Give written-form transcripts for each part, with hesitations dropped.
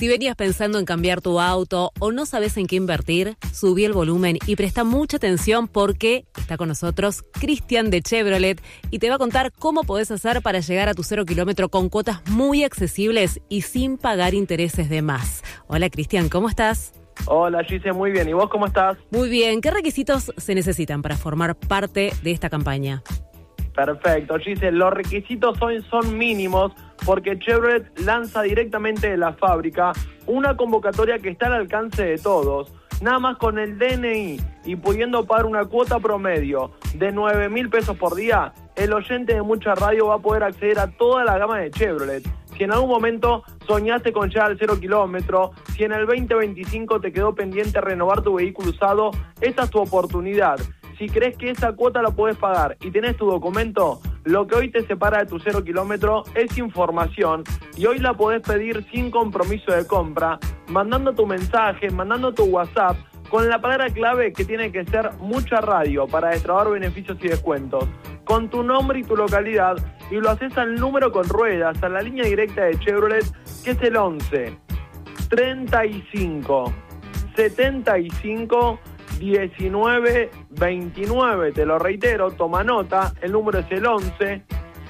Si venías pensando en cambiar tu auto o no sabes en qué invertir, subí el volumen y presta mucha atención porque está con nosotros Cristian de Chevrolet y te va a contar cómo podés hacer para llegar a tu 0 kilómetro con cuotas muy accesibles y sin pagar intereses de más. Hola Cristian, ¿cómo estás? Hola Gise, muy bien. ¿Y vos cómo estás? Muy bien. ¿Qué requisitos se necesitan para formar parte de esta campaña? Perfecto, Gise. Los requisitos son mínimos porque Chevrolet lanza directamente de la fábrica una convocatoria que está al alcance de todos. Nada más con el DNI y pudiendo pagar una cuota promedio de 9.000 pesos por día, el oyente de Mucha Radio va a poder acceder a toda la gama de Chevrolet. Si en algún momento soñaste con llegar al 0 kilómetro, si en el 2025 te quedó pendiente renovar tu vehículo usado, esta es tu oportunidad. Si crees que esa cuota la puedes pagar y tenés tu documento, lo que hoy te separa de tu 0 kilómetro es información y hoy la podés pedir sin compromiso de compra, mandando tu mensaje, mandando tu WhatsApp, con la palabra clave que tiene que ser Mucha Radio para destrabar beneficios y descuentos, con tu nombre y tu localidad, y lo haces al número con ruedas, a la línea directa de Chevrolet, que es el 11 35 75 19 29. Te lo reitero, toma nota, el número es el 11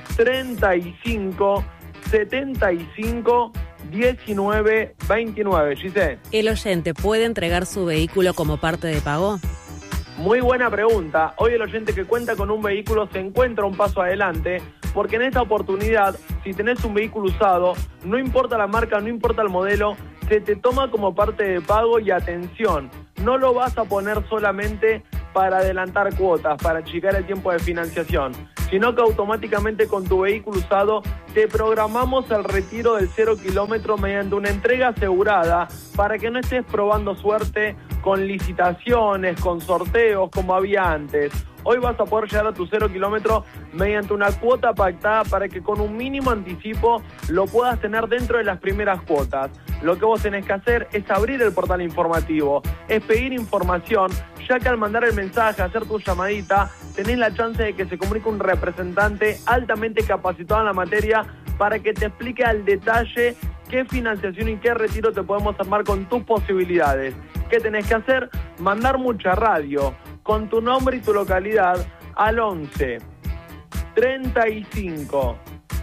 35 75 19 29. Giselle, ¿el oyente puede entregar su vehículo como parte de pago? Muy buena pregunta. Hoy el oyente que cuenta con un vehículo se encuentra un paso adelante, porque en esta oportunidad, si tenés un vehículo usado, no importa la marca, no importa el modelo, se te toma como parte de pago. Y atención, no lo vas a poner solamente para adelantar cuotas, para achicar el tiempo de financiación, sino que automáticamente con tu vehículo usado te programamos el retiro del 0 kilómetro mediante una entrega asegurada para que no estés probando suerte con licitaciones, con sorteos como había antes. Hoy vas a poder llegar a tu 0 kilómetro mediante una cuota pactada para que con un mínimo anticipo lo puedas tener dentro de las primeras cuotas. Lo que vos tenés que hacer es abrir el portal informativo, es pedir información, ya que al mandar el mensaje, hacer tu llamadita, tenés la chance de que se comunique un representante altamente capacitado en la materia para que te explique al detalle qué financiación y qué retiro te podemos armar con tus posibilidades. ¿Qué tenés que hacer? Mandar Mucha Radio con tu nombre y tu localidad al 11 35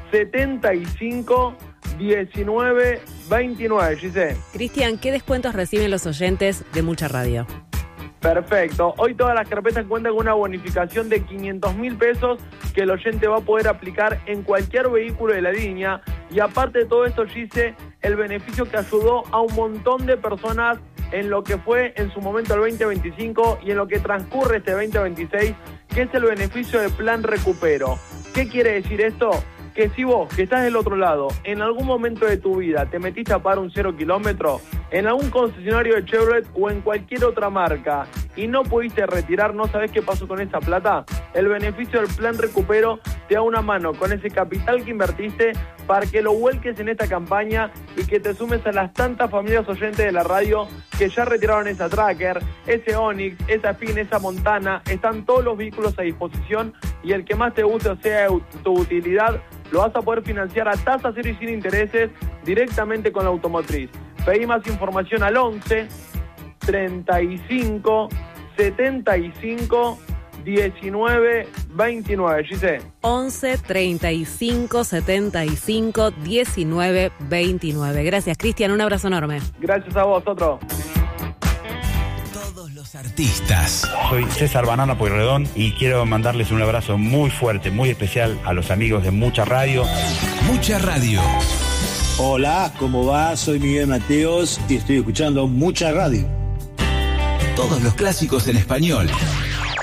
75 19 29. Giselle. Cristian, ¿qué descuentos reciben los oyentes de Mucha Radio? Perfecto. Hoy todas las carpetas cuentan con una bonificación de 500.000 pesos que el oyente va a poder aplicar en cualquier vehículo de la línea. Y aparte de todo esto, Gise, el beneficio que ayudó a un montón de personas en lo que fue en su momento el 2025 y en lo que transcurre este 2026, que es el beneficio del Plan Recupero. ¿Qué quiere decir esto? Que si vos, que estás del otro lado, en algún momento de tu vida te metiste a pagar un 0 kilómetro, en algún concesionario de Chevrolet o en cualquier otra marca, y no pudiste retirar, no sabés qué pasó con esa plata, el beneficio del Plan Recupero te da una mano con ese capital que invertiste para que lo vuelques en esta campaña y que te sumes a las tantas familias oyentes de la radio que ya retiraron esa Tracker, ese Onix, esa Spin, esa Montana. Están todos los vehículos a disposición y el que más te guste o sea tu utilidad, lo vas a poder financiar a tasa cero y sin intereses directamente con la automotriz. Pedí más información al 11 35 75 19 29. Giselle. 11 35 75 19 29. Gracias, Cristian. Un abrazo enorme. Gracias a vos, otro. Todos los artistas. Soy César Banana Pueyrredón y quiero mandarles un abrazo muy fuerte, muy especial a los amigos de Mucha Radio. Mucha Radio. Hola, ¿cómo va? Soy Miguel Mateos y estoy escuchando Mucha Radio. Todos los clásicos en español.